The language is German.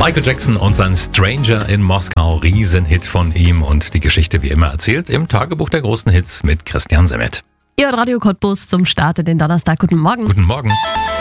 Michael Jackson und sein Stranger in Moskau, Riesenhit von ihm und die Geschichte wie immer erzählt im Tagebuch der großen Hits mit Christian Semmet. Ihr hört Radio Cottbus zum Start in den Donnerstag. Guten Morgen. Guten Morgen.